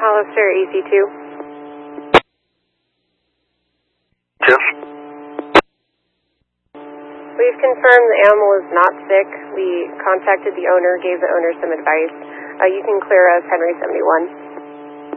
Hollister, AC2. Yes. We've confirmed the animal is not sick. We contacted the owner, gave the owner some advice. You can clear us Henry 71.